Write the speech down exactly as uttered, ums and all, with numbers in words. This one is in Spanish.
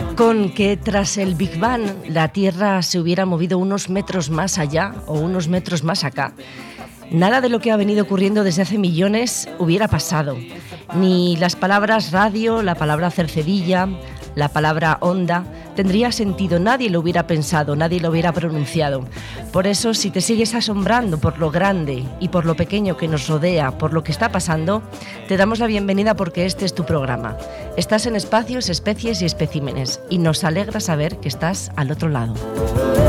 Con que tras el Big Bang la Tierra se hubiera movido unos metros más allá o unos metros más acá, nada de lo que ha venido ocurriendo desde hace millones hubiera pasado. Ni las palabras radio, la palabra cercedilla, la palabra onda tendría sentido, nadie lo hubiera pensado, nadie lo hubiera pronunciado. Por eso, si te sigues asombrando por lo grande y por lo pequeño que nos rodea, por lo que está pasando, te damos la bienvenida porque este es tu programa. Estás en Espacios, Especies y Especímenes y nos alegra saber que estás al otro lado.